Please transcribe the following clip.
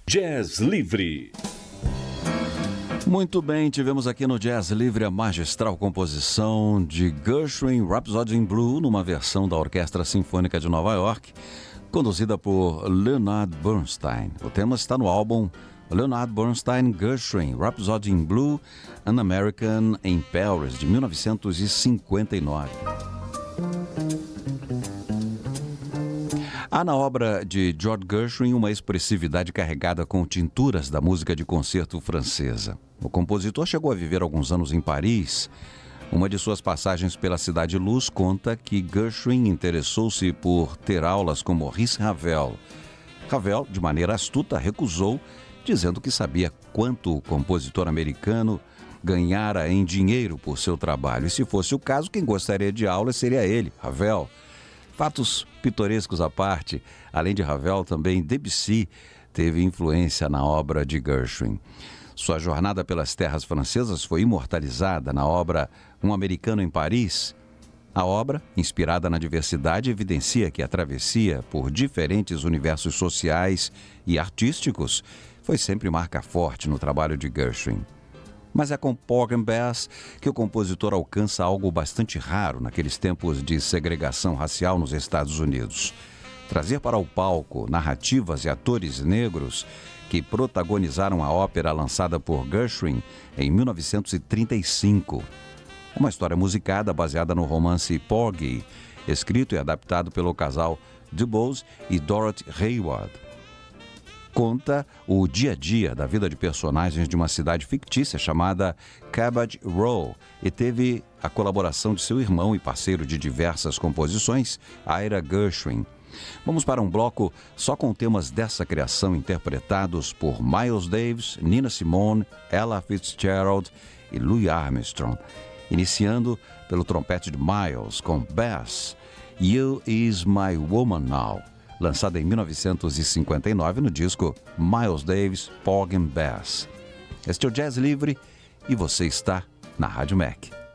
Jazz Livre. Muito bem, tivemos aqui no Jazz Livre a magistral composição de Gershwin, Rhapsody in Blue, numa versão da Orquestra Sinfônica de Nova York, conduzida por Leonard Bernstein. O tema está no álbum Leonard Bernstein Gershwin, Rhapsody in Blue, An American in Paris, de 1959. Há na obra de George Gershwin uma expressividade carregada com tinturas da música de concerto francesa. O compositor chegou a viver alguns anos em Paris. Uma de suas passagens pela Cidade Luz conta que Gershwin interessou-se por ter aulas com Maurice Ravel. Ravel, de maneira astuta, recusou, dizendo que sabia quanto o compositor americano ganhara em dinheiro por seu trabalho. E se fosse o caso, quem gostaria de aulas seria ele, Ravel. Fatos pitorescos à parte, além de Ravel, também Debussy teve influência na obra de Gershwin. Sua jornada pelas terras francesas foi imortalizada na obra Um Americano em Paris. A obra, inspirada na diversidade, evidencia que a travessia por diferentes universos sociais e artísticos foi sempre marca forte no trabalho de Gershwin. Mas é com Porgy and Bess que o compositor alcança algo bastante raro naqueles tempos de segregação racial nos Estados Unidos. Trazer para o palco narrativas e atores negros que protagonizaram a ópera lançada por Gershwin em 1935. Uma história musicada baseada no romance Porgy, escrito e adaptado pelo casal DuBose e Dorothy Hayward. Conta o dia a dia da vida de personagens de uma cidade fictícia chamada Cabbage Row e teve a colaboração de seu irmão e parceiro de diversas composições, Ira Gershwin. Vamos para um bloco só com temas dessa criação interpretados por Miles Davis, Nina Simone, Ella Fitzgerald e Louis Armstrong. Iniciando pelo trompete de Miles com Bess, You Is My Woman Now, lançada em 1959 no disco Miles Davis, Porgy and Bess. Este é o Jazz Livre e você está na Rádio Mac.